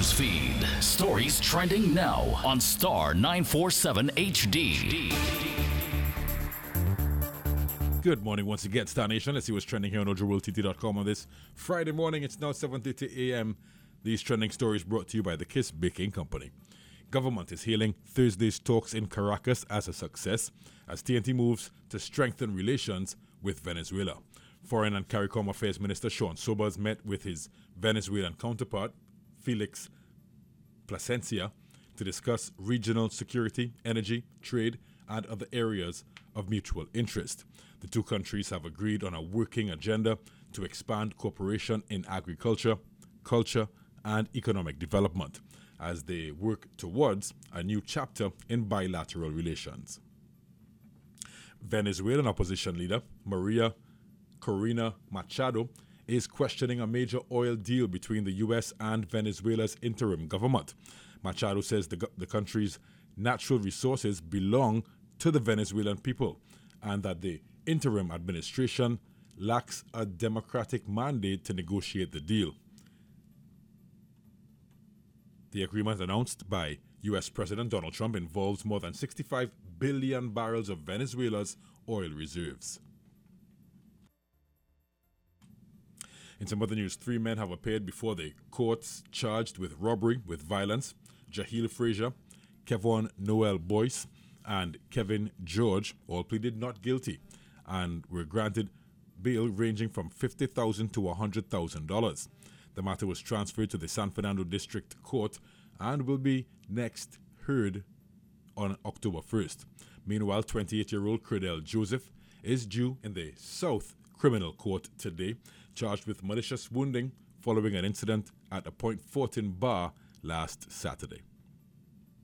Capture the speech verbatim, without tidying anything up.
news feed. Stories trending now on Star nine forty-seven H D. Good morning once again, Star Nation. Let's see what's trending here on ojo world t t dot com on this Friday morning. It's now seven thirty a m These trending stories brought to you by the Kiss Baking Company. Government is hailing Thursday's talks in Caracas as a success as T N T moves to strengthen relations with Venezuela. Foreign and CARICOM Affairs Minister Sean Sobers met with his Venezuelan counterpart, Felix Plasencia, to discuss regional security, energy, trade, and other areas of mutual interest. The two countries have agreed on a working agenda to expand cooperation in agriculture, culture, and economic development as they work towards a new chapter in bilateral relations. Venezuelan opposition leader Maria Corina Machado is questioning a major oil deal between the U S and Venezuela's interim government. Machado says the, the country's natural resources belong to the Venezuelan people and that the interim administration lacks a democratic mandate to negotiate the deal. The agreement announced by U S President Donald Trump involves more than sixty-five billion barrels of Venezuela's oil reserves. In some other news, three men have appeared before the courts charged with robbery with violence. Jahil Frazier, Kevon Noel Boyce, and Kevin George all pleaded not guilty and were granted bail ranging from fifty thousand dollars to one hundred thousand dollars. The matter was transferred to the San Fernando District Court and will be next heard on October first. Meanwhile, twenty-eight-year-old Credell Joseph is due in the South Criminal Court today, charged with malicious wounding following an incident at a Point Fortin bar last Saturday.